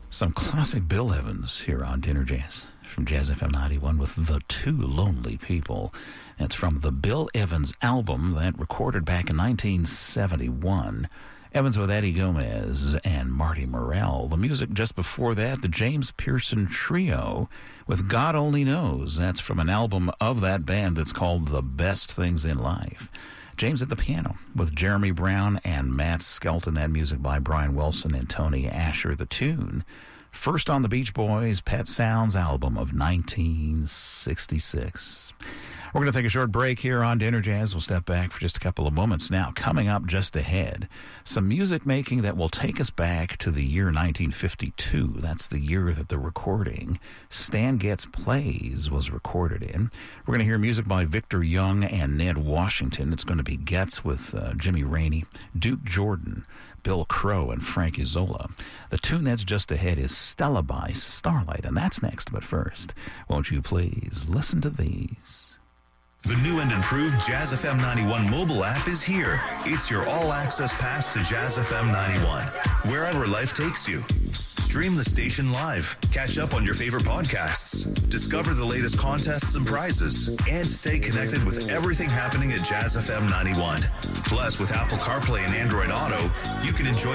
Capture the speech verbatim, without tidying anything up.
Some classic Bill Evans here on Dinner Jazz from Jazz F M ninety-one with The Two Lonely People. That's from the Bill Evans album that recorded back in nineteen seventy-one. Evans with Eddie Gomez and Marty Morell. The music just before that, the James Pearson Trio with God Only Knows. That's from an album of that band that's called The Best Things in Life. James at the piano with Jeremy Brown and Matt Skelton. That music by Brian Wilson and Tony Asher. The tune, first on the Beach Boys' Pet Sounds album of nineteen sixty-six. We're going to take a short break here on Dinner Jazz. We'll step back for just a couple of moments now. Coming up just ahead, some music making that will take us back to the year nineteen fifty-two. That's the year that the recording Stan Getz Plays was recorded in. We're going to hear music by Victor Young and Ned Washington. It's going to be Getz with uh, Jimmy Rainey, Duke Jordan, Bill Crow, and Frank Isola. The tune that's just ahead is Stella by Starlight, and that's next. But first, won't you please listen to these? The new and improved Jazz F M ninety-one mobile app is here. It's your all-access pass to Jazz F M ninety-one, wherever life takes you. Stream the station live, catch up on your favorite podcasts, discover the latest contests and prizes, and stay connected with everything happening at Jazz F M ninety-one. Plus, with Apple CarPlay and Android Auto, you can enjoy